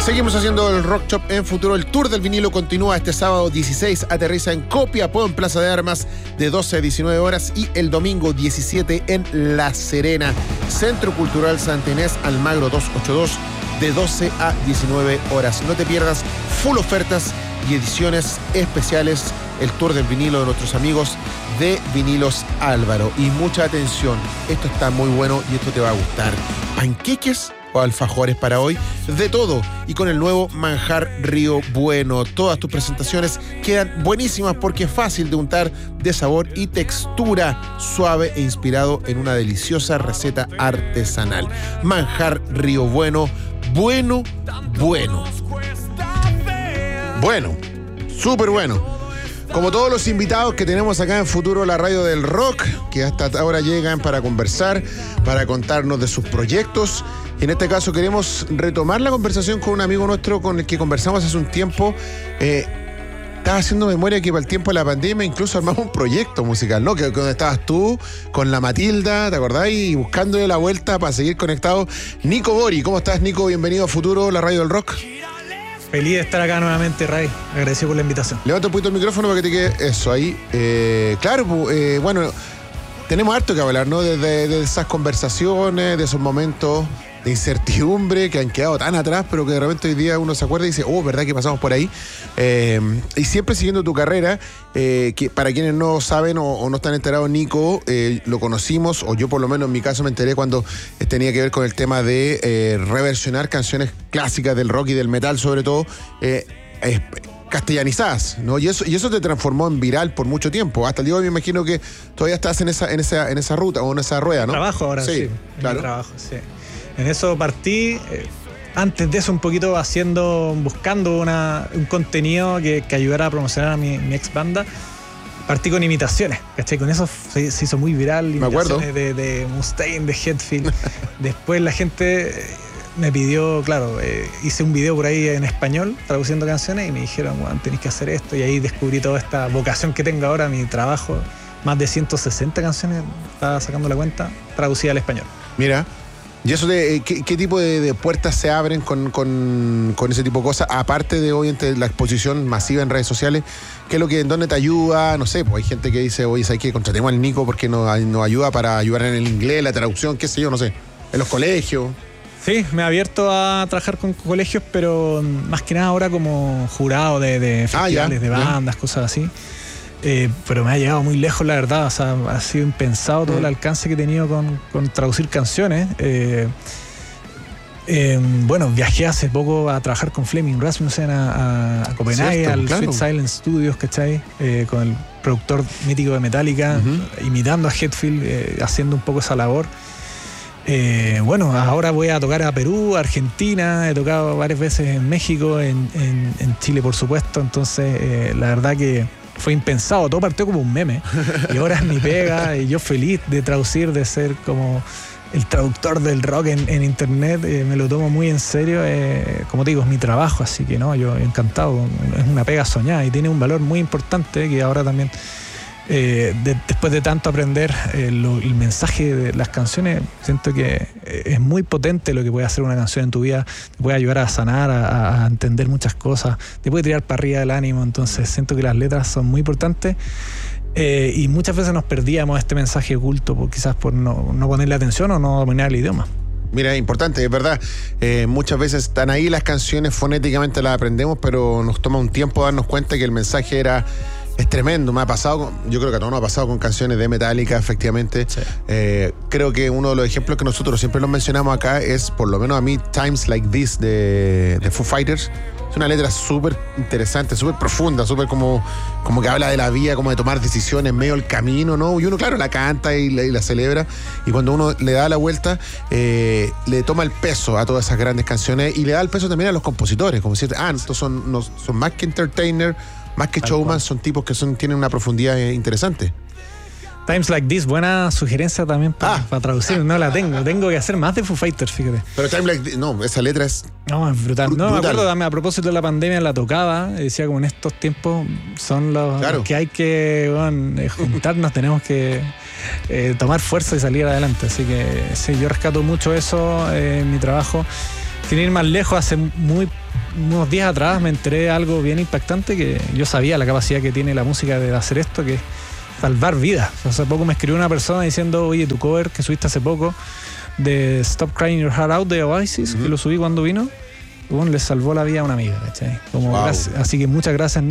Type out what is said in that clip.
Seguimos haciendo el Rock Shop en Futuro. El Tour del Vinilo continúa este sábado 16. Aterriza en Copiapó, en Plaza de Armas, de 12 a 19 horas. Y el domingo 17 en La Serena, Centro Cultural Santa Inés, Almagro 282, de 12 a 19 horas. No te pierdas full ofertas y ediciones especiales. El Tour del Vinilo de nuestros amigos de Vinilos Álvaro. Y mucha atención, esto está muy bueno y esto te va a gustar. Panqueques o alfajores para hoy, de todo. Y con el nuevo manjar Río Bueno. Todas tus presentaciones quedan buenísimas porque es fácil de untar, de sabor y textura suave e inspirado en una deliciosa receta artesanal. Manjar Río Bueno. Bueno, bueno. Bueno, súper bueno. Como todos los invitados que tenemos acá en Futuro, la radio del rock, que hasta ahora llegan para conversar, para contarnos de sus proyectos. Y en este caso queremos retomar la conversación con un amigo nuestro con el que conversamos hace un tiempo. Estaba haciendo memoria que para el tiempo de la pandemia incluso armamos un proyecto musical, ¿no? Que donde estabas tú con la Matilda, ¿te acordás? Y buscándole la vuelta para seguir conectados. Nico Bori, ¿cómo estás, Nico? Bienvenido a Futuro, la radio del rock. Feliz de estar acá nuevamente, Ray. Agradecido por la invitación. Levanta un poquito el micrófono para que te quede eso ahí. Claro, bueno, tenemos harto que hablar, ¿no? De esas conversaciones, de esos momentos de incertidumbre que han quedado tan atrás, pero que de repente hoy día uno se acuerda y dice, oh, ¿verdad que pasamos por ahí? Y siempre siguiendo tu carrera, que para quienes no saben o no están enterados, Nico, lo conocimos, o yo por lo menos en mi caso me enteré cuando tenía que ver con el tema de reversionar canciones clásicas del rock y del metal, sobre todo, castellanizadas, ¿no? Y eso te transformó en viral por mucho tiempo. Hasta el día de hoy me imagino que todavía estás en esa ruta o en esa rueda, ¿no? Trabajo ahora, sí. Claro. Trabajo, sí. En eso partí, antes de eso un poquito buscando un contenido que ayudara a promocionar a mi ex banda. Partí con imitaciones, ¿cachai? Con eso se hizo muy viral, imitaciones de Mustaine, de Hetfield. Después la gente me pidió, claro, hice un video por ahí en español, traduciendo canciones, y me dijeron, bueno, tenés que hacer esto, y ahí descubrí toda esta vocación que tengo ahora, mi trabajo. Más de 160 canciones, estaba sacando la cuenta, traducida al español. Mira. ¿Y eso qué tipo de puertas se abren con ese tipo de cosas? Aparte de obviamente la exposición masiva en redes sociales, ¿qué es lo en dónde te ayuda? No sé, pues hay gente que dice, oye, ¿sabes qué? Contratemos al Nico porque nos ayuda para ayudar en el inglés, la traducción, qué sé yo, no sé, en los colegios. Sí, me he abierto a trabajar con colegios, pero más que nada ahora como jurado de festivales, de bandas, cosas así. Pero me ha llegado muy lejos, la verdad. O sea, ha sido impensado todo el alcance que he tenido con traducir canciones. Bueno, viajé hace poco a trabajar con Fleming Rasmussen a Copenhague, al Sweet Silence Studios, ¿cachai? Con el productor mítico de Metallica, imitando a Hetfield, haciendo un poco esa labor. Bueno, ahora voy a tocar a Perú, a Argentina, he tocado varias veces en México, en Chile, por supuesto. Entonces, la verdad que fue impensado, todo partió como un meme y ahora es mi pega y yo feliz de traducir, de ser como el traductor del rock en internet. Me lo tomo muy en serio, como te digo, es mi trabajo, así que no, yo encantado, es una pega soñada y tiene un valor muy importante que ahora también después de tanto aprender el mensaje de las canciones, siento que es muy potente lo que puede hacer una canción en tu vida. Te puede ayudar a sanar, a entender muchas cosas, te puede tirar para arriba el ánimo. Entonces siento que las letras son muy importantes, y muchas veces nos perdíamos este mensaje oculto quizás por no ponerle atención o no dominar el idioma. Mira, es importante, es verdad. Muchas veces están ahí las canciones, fonéticamente las aprendemos, pero nos toma un tiempo darnos cuenta que el mensaje es tremendo. Me ha pasado, yo creo que a todos nos ha pasado con canciones de Metallica, efectivamente. Sí. Creo que uno de los ejemplos que nosotros siempre los mencionamos acá es, por lo menos a mí, Times Like This de Foo Fighters. Es una letra súper interesante, súper profunda, súper como que habla de la vida, como de tomar decisiones en medio del camino, ¿no? Y uno, claro, la canta y la celebra. Y cuando uno le da la vuelta, le toma el peso a todas esas grandes canciones y le da el peso también a los compositores. Como decir, estos son más que entertainer, más que showman, son tipos que tienen una profundidad interesante. Times Like This, buena sugerencia también para traducir. No la tengo que hacer más de Foo Fighters, fíjate. Pero Times Like This, no, esa letra es... No, es brutal. No, me acuerdo, a propósito de la pandemia la tocaba, decía como en estos tiempos son los que hay que juntarnos, tenemos que tomar fuerza y salir adelante. Así que sí, yo rescato mucho eso en mi trabajo. Sin ir más lejos, hace unos días atrás me enteré de algo bien impactante, que yo sabía la capacidad que tiene la música de hacer esto, que es salvar vidas. Hace poco me escribió una persona diciendo, oye, tu cover que subiste hace poco de Stop Crying Your Heart Out de Oasis, que lo subí cuando vino, bueno, le salvó la vida a una amiga, ¿cachai? Así que muchas gracias,